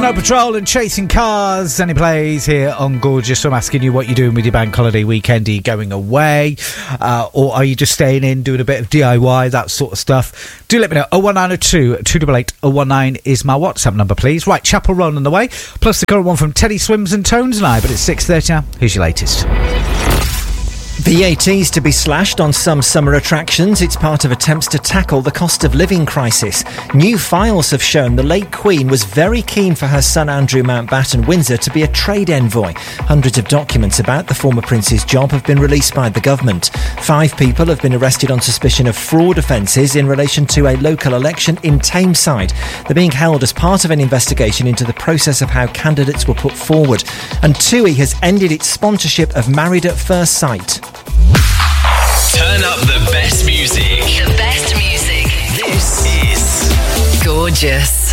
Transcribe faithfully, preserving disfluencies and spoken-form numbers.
Snow Patrol and Chasing Cars, and he plays here on Gorgeous. So I'm asking you what you're doing with your bank holiday weekend. Are you going away, uh, or are you just staying in, doing a bit of D I Y, that sort of stuff? Do let me know. oh one nine oh two, two eight eight, oh one nine is my WhatsApp number, please. Right, Chapel Roan on the way, plus the current one from Teddy Swims and Tones and I, but it's six thirty now. Here's your latest. V A Ts to be slashed on some summer attractions. It's part of attempts to tackle the cost of living crisis. New files have shown the late Queen was very keen for her son Andrew Mountbatten Windsor to be a trade envoy. Hundreds of documents about the former prince's job have been released by the government. Five people have been arrested on suspicion of fraud offences in relation to a local election in Tameside. They're being held as part of an investigation into the process of how candidates were put forward. And TUI has ended its sponsorship of Married at First Sight. Turn up the best music. The best music. This is Gorgeous.